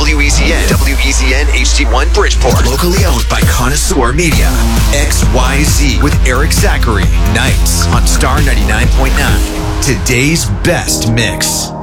WEZN. WEZN HD1 Bridgeport. Locally owned by Connoisseur Media. XYZ with Eric Zachary. Nights on Star 99.9. Today's best mix.